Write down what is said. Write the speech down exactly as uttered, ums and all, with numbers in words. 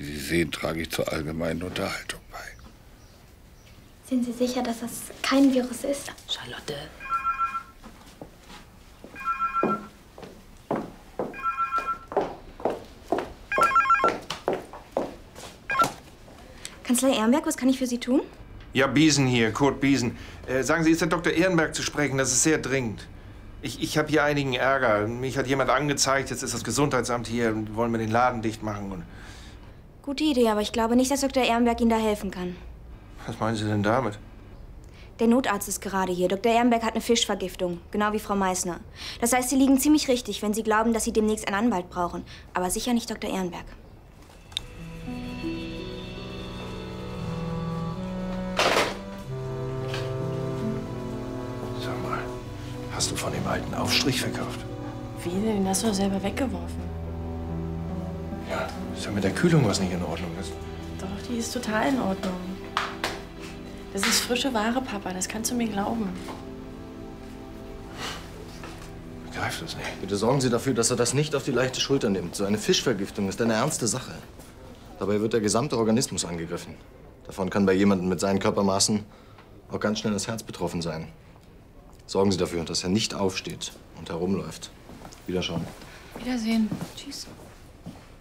Wie Sie sehen, trage ich zur allgemeinen Unterhaltung bei. Sind Sie sicher, dass das kein Virus ist? Charlotte. Kanzler Ehrenberg, was kann ich für Sie tun? Ja, Biesen hier, Kurt Biesen. Äh, sagen Sie, ist der Doktor Ehrenberg zu sprechen? Das ist sehr dringend. Ich, ich habe hier einigen Ärger. Mich hat jemand angezeigt, jetzt ist das Gesundheitsamt hier und wollen mir den Laden dicht machen. Und Gute Idee, aber ich glaube nicht, dass Doktor Ehrenberg Ihnen da helfen kann. was meinen Sie denn damit? Der Notarzt ist gerade hier. Doktor Ehrenberg hat eine Fischvergiftung, genau wie Frau Meißner. Das heißt, Sie liegen ziemlich richtig, wenn Sie glauben, dass Sie demnächst einen Anwalt brauchen. Aber sicher nicht Doktor Ehrenberg. Sag mal, hast du von dem alten Aufstrich verkauft? Wie denn? Den hast du doch selber weggeworfen. Ja, ist ja mit der Kühlung was nicht in Ordnung ist. Doch, die ist total in Ordnung. Das ist frische Ware, Papa. Das kannst du mir glauben. Ich begreife das nicht. Bitte sorgen Sie dafür, dass er das nicht auf die leichte Schulter nimmt. So eine Fischvergiftung ist eine ernste Sache. Dabei wird der gesamte Organismus angegriffen. Davon kann bei jemandem mit seinen Körpermaßen auch ganz schnell das Herz betroffen sein. Sorgen Sie dafür, dass er nicht aufsteht und herumläuft. Wiederschauen. Wiedersehen. Tschüss.